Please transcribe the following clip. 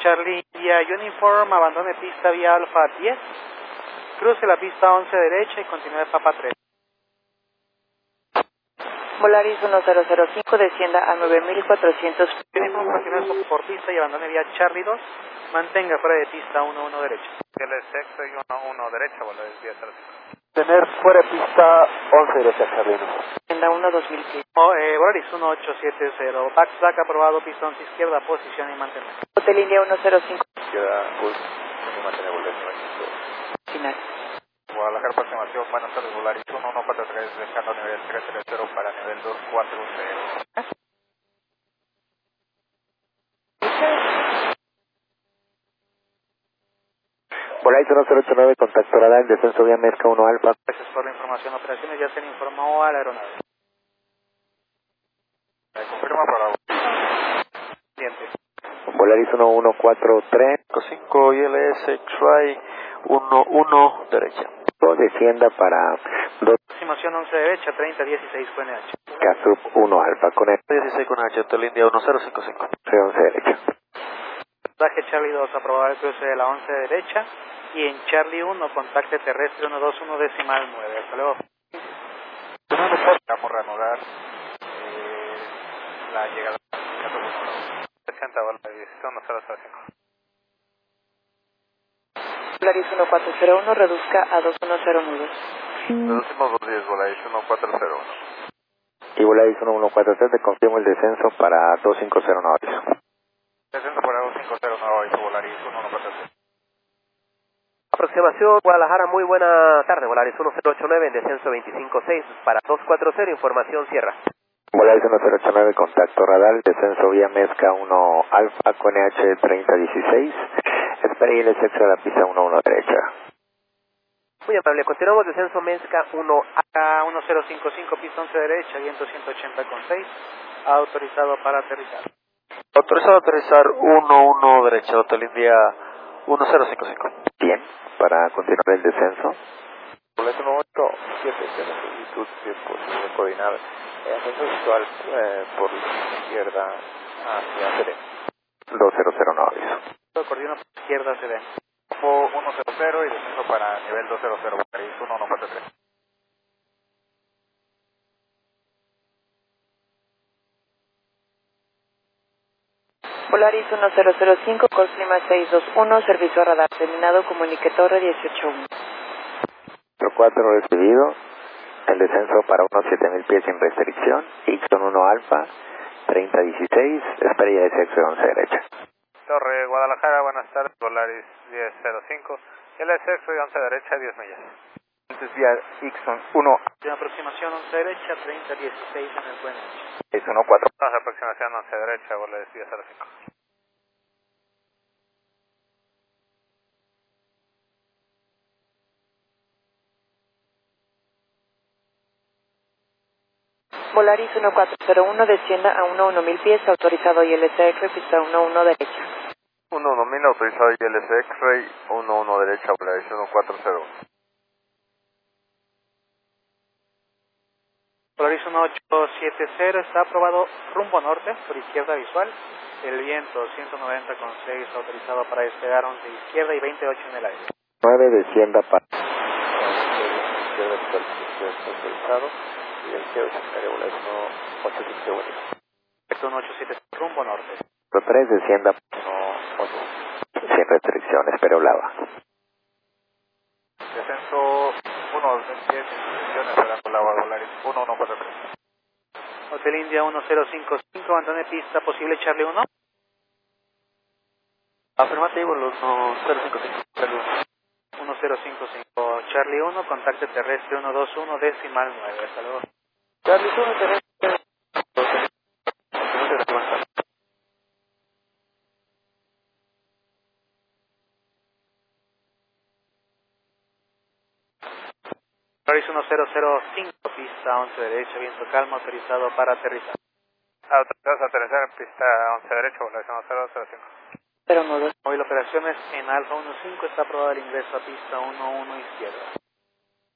Charlie India Uniform, abandone pista vía Alfa 10, cruce la pista 11 derecha y continúe Papa 3. Volaris 1005, descienda a 9400. Uniform, continúe por pista y abandone vía Charlie 2, mantenga fuera de pista 11 derecha. LSX y 11 derecha, Volaris vía 05. Tener fuera de pista 11 derecha, Charlie 1. Descienda 2000 pies. Volaris 1870, backslack aprobado, pista 11 izquierda, posición y mantener. Hotel India 105. Queda Pulse, y mantener Volaris 95. Final. Guadalajara, aproximación, buenas tardes, Volaris 1143, dejando nivel 330 para nivel 240. Volaris 1089, contacto radar, descenso vía Mezca 1 Alfa. Gracias por la información. Operaciones ya se le informó a la aeronave. Confirma para Cliente. Volaris 1143, 5 ILS X-Ray 11 derecha. descienda para 2 Aproximación 11 derecha, 3016 QNH. Casup 1 Alfa, con el 16 con H, Hotel India 1055. 11 derecha. Mensaje Charlie 2, aprobar el cruce de la 11 derecha. Y en Charlie 1, contacte terrestre 121 decimal 9. Hasta luego. Vamos a reanudar la llegada. 60 Volaris 1005. Volaris 1401, reduzca a 210 nudos. Reducimos 210, Volaris 1401. Y Volaris 1143, te confirmo el descenso para 250 Norris. Descenso para 250 Volaris 1143. Aproximación Guadalajara, muy buena tarde, Volaris 1089 en descenso 256 para 240, información Sierra. Volaris 1089, contacto radar, descenso vía Mezca 1 Alfa con EH 3016, espera y el sexo de la pista 11 derecha. Muy amable, continuamos descenso Mezca 1 A 1055, pista 11 derecha, viento 180,6, autorizado para aterrizar. Autorizado a aterrizar 11 derecha, Hotel India 1055. Bien, para continuar el descenso. Volaris 187, tiene solicitud de posible coordinar ascenso visual por la izquierda hacia CD. 200 Norris. Coordina por izquierda CD. 100 y descenso para nivel 200, Volaris 1143. Volaris 1005, call clima 621, servicio a radar, terminado, comunique torre 181. 4 recibido, el descenso para unos 7000 pies sin restricción, Ixon 1 Alfa, 3016, espera y el sexo 11 derecha. Torre Guadalajara, buenas tardes, Volaris 1005, LSX y 11 derecha, 10 millas. Entonces vía Ixon 1, De aproximación 11 derecha, 3016 en el QNH. es 14. Aproximación 11 derecha, Volaris 1005. Volaris 1401, descienda a 1000 pies, autorizado ILSX, pista 11 derecha. 1000 autorizado ILSX, Ray 11 derecha, Volaris 1401. Volaris 1870, está aprobado rumbo norte, por izquierda visual. El viento 190,6, autorizado para despegar 11 izquierda y 28 en el aire. 9 descienda para Izquierda visual, autorizado. Y el cielo se Volaris 1871. 187, rumbo norte. 3 descienda sin restricciones, pero lava. Descenso 1 10 instrucciones para la Volaris 1143. Hotel India 1055, abandone pista, posible Charlie 1. Afirmativo, los 1055. Charlie 1055, Charlie 1, contacte terrestre 121 decimal 9. Hasta luego. Charlie 1 terrestre. Volaris 1005, pista 11 derecha, viento calmo, autorizado para aterrizar. Autorizados a aterrizar en pista 11 derecha, Volaris 1005. 09. Hoy la operación es en Alfa 15, está aprobado el ingreso a pista 11 izquierda.